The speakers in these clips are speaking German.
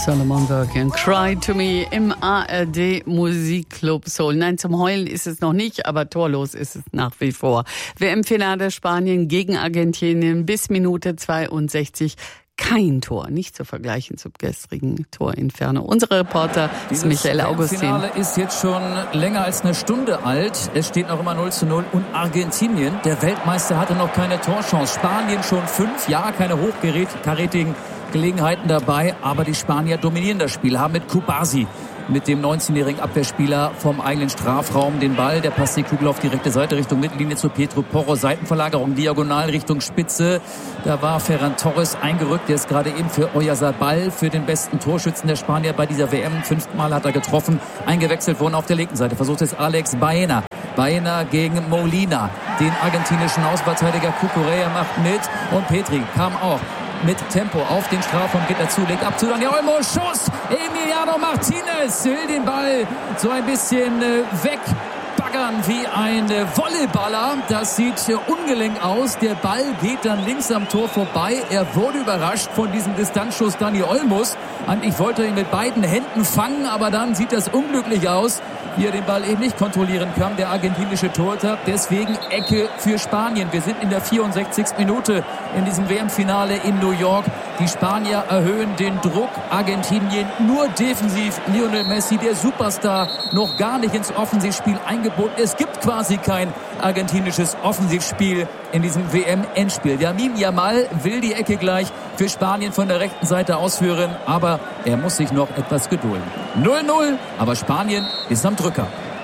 Solomon Burke, Cry to Me im ARD Musikclub Soul. Nein, zum Heulen ist es noch nicht, aber torlos ist es nach wie vor. WM-Finale Spanien gegen Argentinien bis Minute 62. Kein Tor, nicht zu vergleichen zum gestrigen Torinferno. Unser Reporter ist Michael Augustin. Das Finale ist jetzt schon länger als eine Stunde alt. Es steht noch immer 0:0 und Argentinien, der Weltmeister, hatte noch keine Torchance. Spanien schon 5, ja, keine hochkarätigen Gelegenheiten dabei, aber die Spanier dominieren das Spiel, haben mit Kubasi, mit dem 19-jährigen Abwehrspieler vom eigenen Strafraum den Ball. Der passt die Kugel auf die rechte Seite Richtung Mittellinie zu Pedro Porro. Seitenverlagerung diagonal Richtung Spitze. Da war Ferran Torres eingerückt. Der ist gerade eben für Oyarzabal, für den besten Torschützen der Spanier bei dieser WM. 5. Mal hat er getroffen. Eingewechselt worden auf der linken Seite. Versucht jetzt Alex Baena. Baena gegen Molina. Den argentinischen Außenverteidiger Cucurella macht mit. Und Petri kam auch mit Tempo auf den Strafraum, geht dazu, legt ab zu Dani Olmo, Schuss, Emiliano Martinez will den Ball so ein bisschen wegbaggern wie ein Volleyballer. Das sieht ungelenk aus, der Ball geht dann links am Tor vorbei. Er wurde überrascht von diesem Distanzschuss Dani Olmos. Eigentlich wollte er ihn mit beiden Händen fangen, aber dann sieht das unglücklich aus, wie er den Ball eben nicht kontrollieren kann, der argentinische Torhüter. Deswegen Ecke für Spanien. Wir sind in der 64. Minute in diesem WM-Finale in New York. Die Spanier erhöhen den Druck. Argentinien nur defensiv. Lionel Messi, der Superstar, noch gar nicht ins Offensivspiel eingebunden. Es gibt quasi kein argentinisches Offensivspiel in diesem WM-Endspiel. Lamine Yamal will die Ecke gleich für Spanien von der rechten Seite ausführen, aber er muss sich noch etwas gedulden. 0:0, aber Spanien ist am Drücker.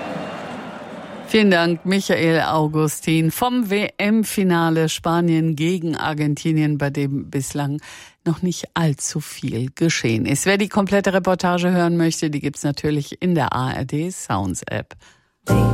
Vielen Dank, Michael Augustin, vom WM-Finale Spanien gegen Argentinien, bei dem bislang noch nicht allzu viel geschehen ist. Wer die komplette Reportage hören möchte, die gibt's natürlich in der ARD Sounds App.